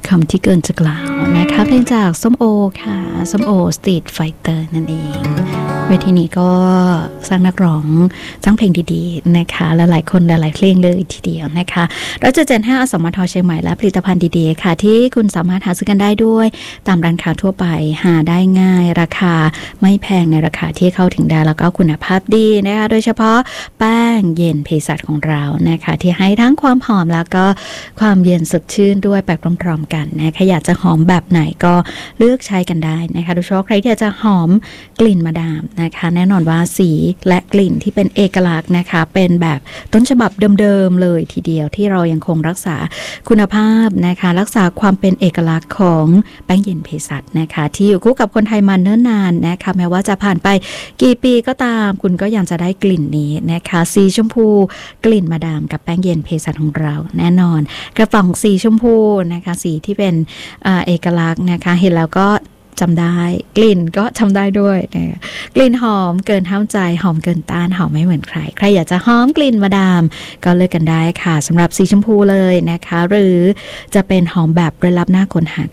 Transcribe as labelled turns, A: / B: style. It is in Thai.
A: คำที่เกินจะกล่าวนะคะเพลงจากส้มโอค่ะส้มโอสตรีทไฟเตอร์นั่นเองเวทีนี้ก็สร้างนักร้องสร้างเพลงดีๆนะคะและหลายคนหลายเพลงเลยทีเดียวนะคะเราจะ75อสมทเชียงใหม่และผลิตภัณฑ์ดีๆค่ะที่คุณสามารถหาซื้อกันได้ด้วยตามร้านค้าทั่วไปหาได้ง่ายราคาไม่แพงในราคาที่เข้าถึงได้แล้วก็คุณภาพดีนะคะโดยเฉพาะแป้งเย็นเภสัชของเรานะคะที่ให้ทั้งความหอมแล้วก็ความเย็นสดชื่นด้วยไปพร้อมๆกันนะคะอยากจะหอมแบบไหนก็เลือกใช้กันได้นะคะโดยเฉพาะใครที่อยากจะหอมกลิ่นมาดามนะคะแน่นอนว่าสีและกลิ่นที่เป็นเอกลักษณ์นะคะเป็นแบบต้นฉบับเดิมๆเลยทีเดียวที่เรายังคงรักษาคุณภาพนะคะรักษาความเป็นเอกลักษณ์ของแป้งเย็นเภสัชนะคะที่อยู่คู่กับคนไทยมาเนิ่นนานนะคะแม้ว่าจะผ่านไปกี่ปีก็ตามคุณก็ยังจะได้กลิ่นนี้นะคะสีชมพูกลิ่นมาดามกับแป้งเย็นเภสัชของเราแน่นอนกระป๋องสีชมพูนะคะสีที่เป็นเอกลักษณ์นะคะเห็นแล้วก็จำได้กลิ่นก็จำได้ด้วยนะกลิ่นหอมเกินห้ามใจหอมเกินต้านหอมไม่เหมือนใครใครอยากจะหอมกลิ่นมาดามก็เลือกกันได้ค่ะสำหรับสีชมพูเลยนะคะหรือจะเป็นหอมแบบเร้นลับหน้าค้นหา